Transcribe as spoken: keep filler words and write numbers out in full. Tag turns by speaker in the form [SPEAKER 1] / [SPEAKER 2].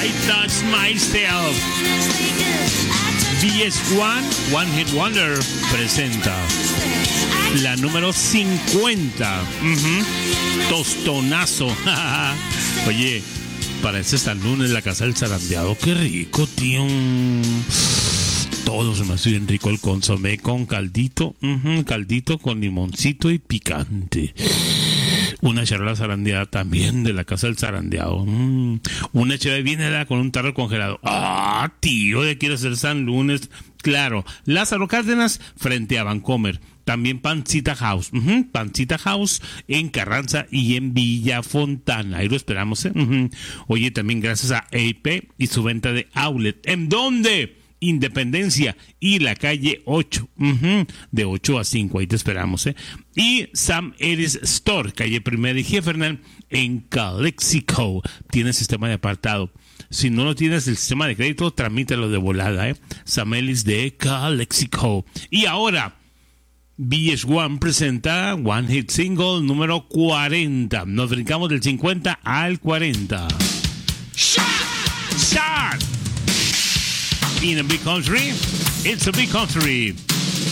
[SPEAKER 1] I Touch Myself. V S uno, One Hit Wonder, presenta la número cincuenta. Uh-huh. Tostonazo. Oye, parece hasta el lunes la casa del zarandeado. Qué rico, tío. Todo se me hace bien rico, el consomé con caldito. Uh-huh. Caldito con limoncito y picante. Una charola zarandeada también de la casa del zarandeado. Mm. Una cheve bien helada con un tarro congelado. Ah, tío, ya quiero hacer San Lunes. Claro, Lázaro Cárdenas frente a Vancomer. También Pancita House. Uh-huh. Pancita House en Carranza y en Villa Fontana. Ahí lo esperamos, ¿eh? Uh-huh. Oye, también gracias a A P y su venta de outlet. ¿En dónde? Independencia y la calle ocho, uh-huh, de ocho a cinco, ahí te esperamos, ¿eh? Y Sam Ellis Store, calle Primera y Heffernan, en Calexico. Tiene sistema de apartado. Si no lo tienes el sistema de crédito, tramítalo de volada, ¿eh? Sam Ellis de Calexico. Y ahora, V S uno presenta One Hit Single número cuarenta. Nos brincamos del cincuenta al cuarenta. ¡Shot! ¡Shot! In a big country, it's a big country.